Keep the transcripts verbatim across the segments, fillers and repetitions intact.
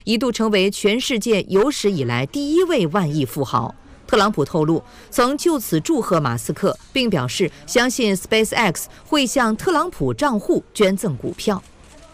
一度成为全世界有史以来第一位万亿富豪。特朗普透露，曾就此祝贺马斯克，并表示相信 SpaceX 会向特朗普账户捐赠股票。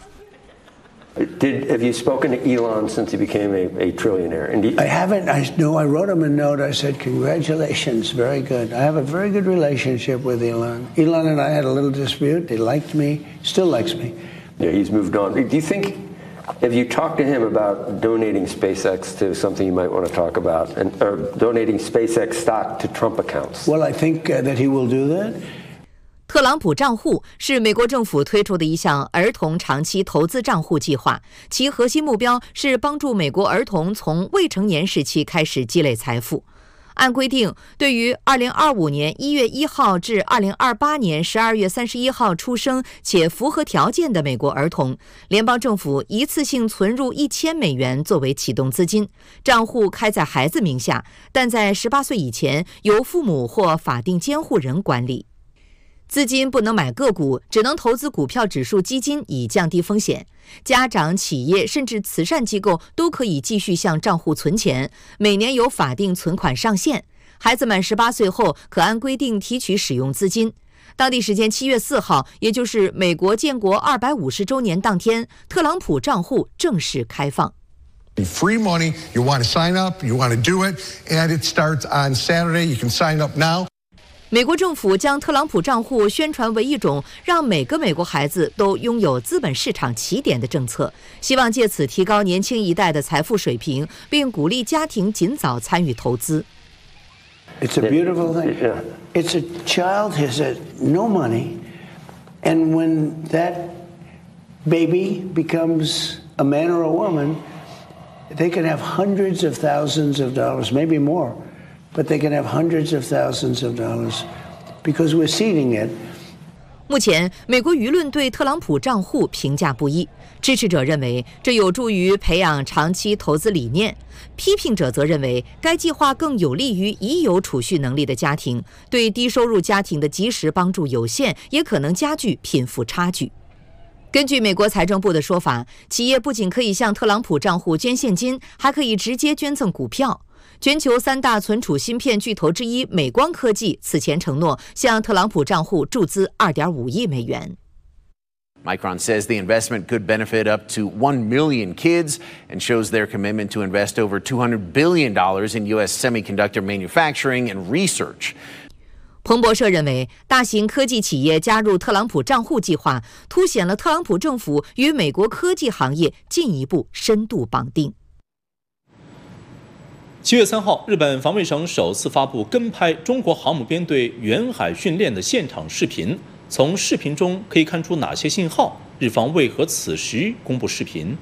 Did have you spoken to Elon since he became a, a trillionaire? And I haven't. I no. I wrote him a note. I said, "Congratulations, very good." I have a very good relationship with Elon. Elon and I had a little dispute. He liked me, still likes me. Yeah, he's moved on. Do you think? Have you talked to him about donating SpaceX to something you might want to talk about, and or donating SpaceX stock to Trump accounts? Well, I think uh, that he will do that. 特朗普账户是美国政府推出的一项儿童长期投资账户计划，其核心目标是帮助美国儿童从未成年时期开始积累财富。按规定，对于二零二五年一月一号至二零二八年十二月三十一号出生且符合条件的美国儿童，联邦政府一次性存入一千美元作为启动资金，账户开在孩子名下，但在十八岁以前由父母或法定监护人管理。 资金不能买个股，只能投资股票指数基金以降低风险。家长、企业甚至慈善机构都可以继续向账户存钱，每年有法定存款上限。孩子满十八岁后，可按规定提取使用资金。当地时间七月四号，也就是美国建国二百五十周年当天，特朗普账户正式开放。 Free money, you want to sign up, you want to do it, and it starts on Saturday. You can sign up now. 美国政府将特朗普账户宣传为一种让每个美国孩子都拥有资本市场起点的政策，希望借此提高年轻一代的财富水平，并鼓励家庭尽早参与投资。 It's a beautiful thing. It's a child has a no money, and when that baby becomes a man or a woman, they can have hundreds of thousands of dollars, maybe more. But they can have hundreds of thousands of dollars because we're seeding it. 目前，美国舆论对特朗普账户评价不一。支持者认为这有助于培养长期投资理念，批评者则认为该计划更有利于已有储蓄能力的家庭，对低收入家庭的及时帮助有限，也可能加剧贫富差距。根据美国财政部的说法，企业不仅可以向特朗普账户捐现金，还可以直接捐赠股票。 全球三大存储芯片巨头之一美光科技此前承诺向特朗普账户注资 二点五亿美元。 Micron says the investment could benefit up to one million kids and shows their commitment to invest over two hundred billion dollars in U S semiconductor manufacturing and research. 彭博社认为，大型科技企业加入特朗普账户计划，凸显了特朗普政府与美国科技行业进一步深度绑定。 七月三号，日本防卫省首次发布跟拍中国航母编队远海训练的现场视频。从视频中可以看出哪些信号？日方为何此时公布视频？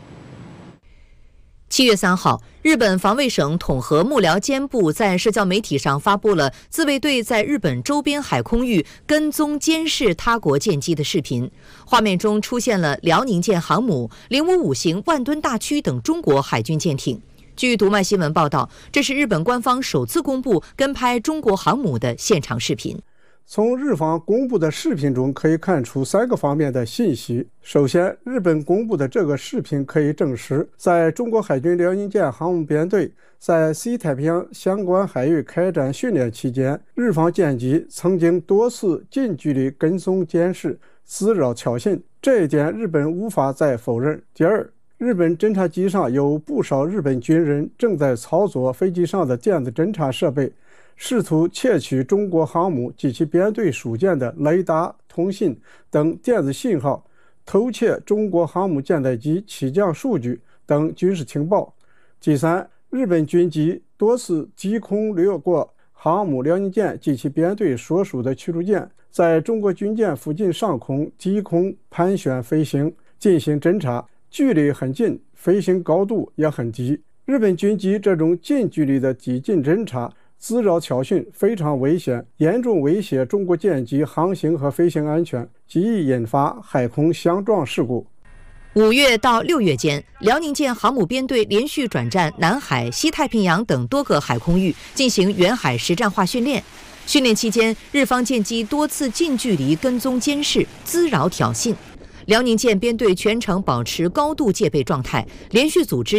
七月三号，日本防卫省统合幕僚监部在社交媒体上发布了自卫队在日本周边海空域跟踪监视他国舰机的视频。画面中出现了辽宁舰航母、零五五型万吨大驱等中国海军舰艇。 据读卖新闻报道，这是日本官方首次公布跟拍中国航母的现场视频。 从日方公布的视频中可以看出三个方面的信息。首先，日本公布的这个视频可以证实，在中国海军辽宁舰航母编队在西太平洋相关海域开展训练期间，日方舰机曾经多次近距离跟踪监视、滋扰挑衅，这一点日本无法再否认。第二， 日本侦察机上有不少日本军人正在操作飞机上的电子侦察设备，试图窃取中国航母及其编队属舰的雷达、通信等电子信号，偷窃中国航母舰载机起降数据等军事情报。第三，日本军机多次低空掠过航母辽宁舰及其编队所属的驱逐舰，在中国军舰附近上空低空盘旋飞行，进行侦察。 距离很近，飞行高度也很低。日本军机这种近距离的激进侦察、滋扰挑衅非常危险，严重威胁中国舰机航行和飞行安全，极易引发海空相撞事故。 五月到六月间，辽宁舰航母编队连续转战南海、西太平洋等多个海空域，进行远海实战化训练。训练期间，日方舰机多次近距离跟踪监视、滋扰挑衅。 辽宁舰编队全程保持高度戒备状态，连续组织